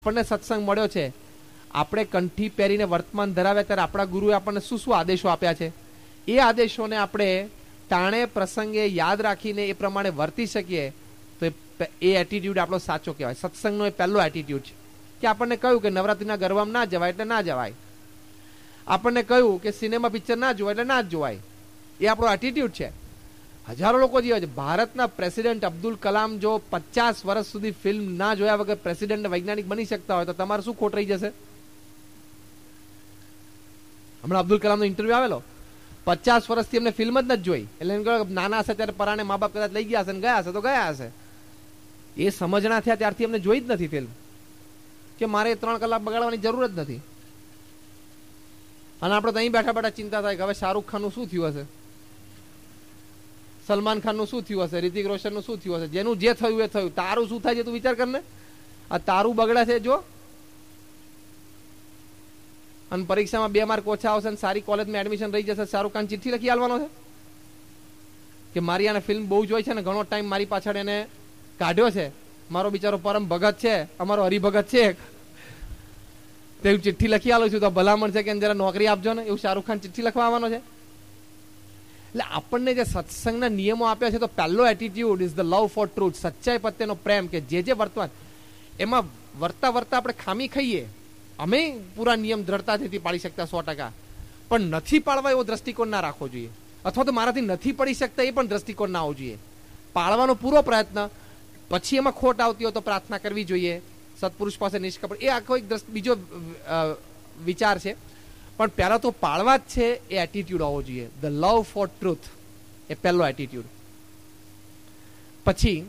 આપણને સત્સંગ મળ્યો છે, આપણે કંઠી પહેરીને વર્તમાન ધરાવ્યા ત્યારે આપણા ગુરુએ આપણને શું શું આદેશો આપ્યા છે, એ આદેશોને આપણે ટાણે પ્રસંગે યાદ રાખીને એ પ્રમાણે વર્તી શકીએ તો એ એટીટ્યુડ આપણો સાચો કહેવાય. સત્સંગનો એ પહેલો એટીટ્યુડ છે કે આપણને કહ્યું કે નવરાત્રિના ગરબામાં ના જવાય એટલે ના જવાય, આપણને કહ્યું કે સિનેમા પિક્ચર ના જોવાય એટલે ના જ જોવાય. એ આપણો એટીટ્યુડ છે. હજારો લોકો જીવે છે. ભારતના પ્રેસિડેન્ટ અબ્દુલ કલામ જો 50 વર્ષ સુધી ફિલ્મ ના જોયા વગર પ્રેસિડેન્ટ વૈજ્ઞાનિક બની શકતા હોય તો તમારે શું ખોટ રહી જશે? હમણાં અબ્દુલ કલામનો ઇન્ટરવ્યુ આવેલો, 50 વર્ષથી એમને ફિલ્મ જ નથી જોઈ. એટલે નાના હશે ત્યારે પરાણે મા બાપ કદાચ લઈ ગયા હશે, ગયા હશે તો ગયા હશે. એ સમજણા થયા ત્યારથી એમને જોઈ જ નથી ફિલ્મ, કે મારે 3 કલાક બગાડવાની જરૂર જ નથી. અને આપણે તો અહીં બેઠા બેઠા ચિંતા થાય કે હવે શાહરૂખ ખાનનું શું થયું હશે, સલમાન ખાનનું શું થયું હશે, રિતિક રોશનનું શું થયું હશે. જેનું જે થયું એ થયું, તારું શું થાય છે તું વિચાર કરને. આ તારું બગડે છે જો, અને પરીક્ષામાં 2 માર્ક ઓછા આવશે, સારી કોલેજમાં એડમિશન રહી જશે, શાહરૂખ ખાન ચિઠ્ઠી લખી આલવાનો છે કે મારી આને ફિલ્મ બહુ જોઈ છે ને ઘણો ટાઈમ મારી પાછળ એને કાઢ્યો છે, મારો બિચારો પરમ ભગત છે, અમારો હરિભગત છે, તેવું ચિઠ્ઠી લખી આલું છું તો ભલામણ છે કે જરા નોકરી આપજો ને, એવું શાહરૂખ ખાન ચિઠ્ઠી લખવા આવવાનો છે. એટલે આપણને જે સત્સંગના નિયમો આપ્યા છે તો પહેલો attitude is the love four truth, સચ્ચાઈ પ્રત્યેનો પ્રેમ, કે જે વર્તમાન એમાં વર્તા વર્તા આપણે ખામી ખાઈએ. અમે પૂરા નિયમ દ્રઢતાથી પાડી શકતા 100%, પણ નથી પાડવા એવો દ્રષ્ટિકોણ ના રાખવો જોઈએ, અથવા તો મારાથી નથી પડી શકતા એ પણ દ્રષ્ટિકોણ ના આવવો જોઈએ. પાડવાનો પૂરો પ્રયત્ન, પછી એમાં ખોટ આવતી હોય તો પ્રાર્થના કરવી જોઈએ સત્પુરુષ પાસે નિષ્કપટ. એ આખો એક બીજો વિચાર છે. પણ પહેલા તો પાળવા જ છે એ એટીટ્યુડ હોવો જોઈએ, ધ લવ ફોર ટ્રુથ, એ પહેલો એટીટ્યુડ. પછી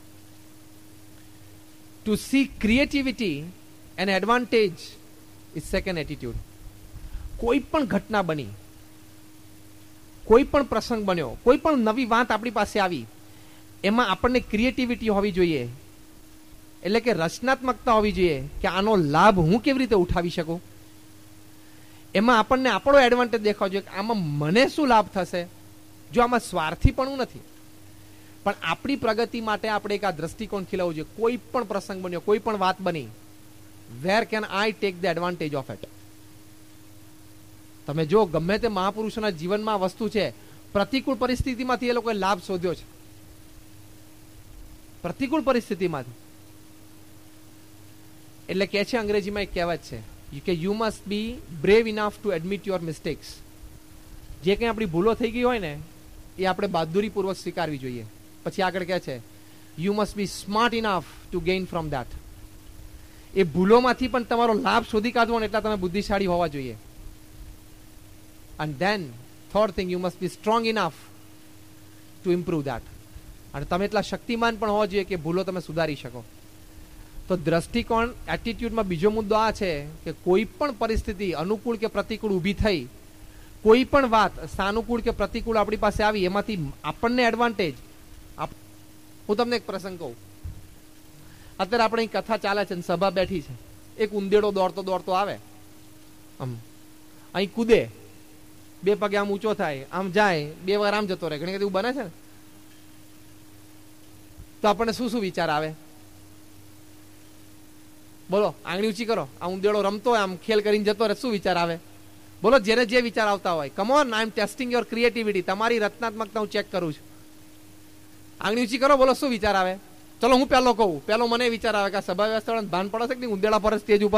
two C creativity and advantage is second attitude. કોઈ પણ ઘટના બની, કોઈ પણ પ્રસંગ બન્યો, કોઈ પણ નવી વાત આપણી પાસે આવી, એમાં આપણને ક્રિએટિવિટી હોવી જોઈએ, એટલે કે રચનાત્મકતા હોવી જોઈએ કે આનો લાભ હું કેવી રીતે ઉઠાવી શકું. એમાં આપણને આપણો એડવાન્ટેજ દેખાવો જોઈએ કે આમાં મને શું લાભ થશે. જો આમાં સ્વાર્થીપણું નથી, પણ આપણી પ્રગતિ માટે આપણે એક આ દ્રષ્ટિકોણ ખીલવવું જોઈએ. કોઈ પણ પ્રસંગ બન્યો, કોઈ પણ વાત બની, where can I take the advantage of it. તમે જો ગમે તે મહાપુરુષોના જીવનમાં વસ્તુ છે, પ્રતિકૂળ પરિસ્થિતિમાંથી એ લોકોએ લાભ શોધ્યો છે, પ્રતિકૂળ પરિસ્થિતિમાંથી. એટલે કે છે અંગ્રેજીમાં એક કહેવત છે કે you must be brave enough to admit your mistakes. જે કંઈ આપણી ભૂલો થઈ ગઈ હોય ને એ આપણે બહાદુરીપૂર્વક સ્વીકારવી જોઈએ. પછી આગળ કહે છે you must be smart enough to gain from that. એ ભૂલોમાંથી પણ તમારો લાભ શોધી કાઢવો ને એટલા તમે બુદ્ધિશાળી હોવા જોઈએ. And then third thing, you must be strong enough to improve that. અને તમે એટલા શક્તિમાન પણ હોવા જોઈએ કે ભૂલો તમે સુધારી શકો. તો દ્રષ્ટિકોણ એટીટ્યુડમાં બીજો મુદ્દો આ છે કે કોઈ પણ પરિસ્થિતિ અનુકૂળ કે પ્રતિકૂળ ઊભી થઈ, કોઈ પણ વાત સાનુકૂળ કે પ્રતિકૂળ આપણી પાસે આવી, એમાંથી આપણને એડવાન્ટેજ. હું તમને એક પ્રસંગ કહું. અત્યારે આપણે અહીં કથા ચાલે છે, સભા બેઠી છે, એક ઉંદેડો દોડતો દોડતો આવે, આમ અહીં કૂદે, 2 પગે આમ ઊંચો થાય, આમ જાય, 2 વાર આમ જતો રહે. ઘણી વખત એવું બને છે ને, તો આપણને શું શું વિચાર આવે? બોલો, આંગળી ઊંચી કરો. આ ઉંદેડો રમતો હોય, આમ ખેલ કરીને જતો રહે, શું વિચાર આવે? બોલો, જેને જે વિચાર આવતા હોય. Come on, I M testing your creativity. તમારી રચનાત્મકતા હું ચેક કરું છું. આંગળી ઊંચી કરો, બોલો શું વિચાર આવે? ચલો હું પહેલો કહું. પહેલો મને વિચાર આવે કે આ સભા વ્યવસ્થા ભાન પડે છે કે ઉંદેડા પર સ્ટેજ ઉપર.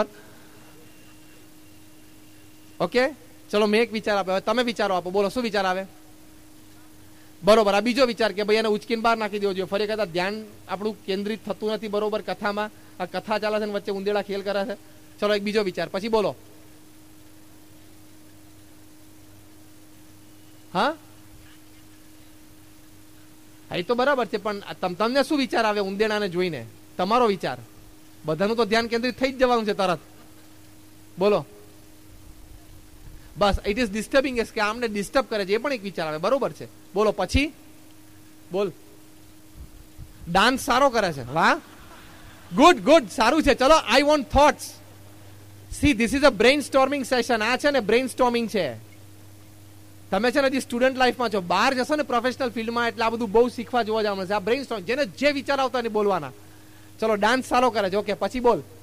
ઓકે, ચલો મેં એક વિચાર આપ્યો, તમે વિચારો આપો. બોલો શું વિચાર આવે? બરોબર. આ બીજો વિચાર કે ભાઈ એને ઉચકીને બહાર નાખી દેવો જોઈએ. ફરી કહેતા ધ્યાન આપણું કેન્દ્રિત થતું નથી બરોબર કથામાં. આ કથા ચાલે છે ને વચ્ચે ઉંદેડા ખેલ કરે છે. ચલો એક બીજો વિચાર. પછી બોલો. હા, એ તો બરાબર છે, પણ તમને શું વિચાર આવે ઉંદેડાને જોઈને? તમારો વિચાર. બધાનું તો ધ્યાન કેન્દ્રિત થઈ જ જવાનું છે તરત. બોલો. બસ, ઇટ ઇઝ ડિસ્ટર્બિંગ કે આમને ડિસ્ટર્બ કરે છે, એ પણ એક વિચાર આવે. બરોબર છે. બોલો પછી. બોલ. ડાન્સ સારો કરે છે. વાહ, ગુડ ગુડ, સારું છે. ચલો, I want thoughts. C, this is a brain storming session. આ છે ને બ્રેઇન સ્ટોર્મિંગ છે. તમે છે ને હજી સ્ટુડન્ટ લાઈફમાં છો, બહાર જશો ને પ્રોફેશનલ ફિલ્ડમાં એટલે આ બધું બહુ શીખવા જોવા જવાનું છે. આ બ્રેઇન સ્ટોર્મિંગ, જેને જે વિચાર આવતા ને બોલવાના. ચલો, ડાન્સ સારો કરે છે. ઓકે, પછી બોલ.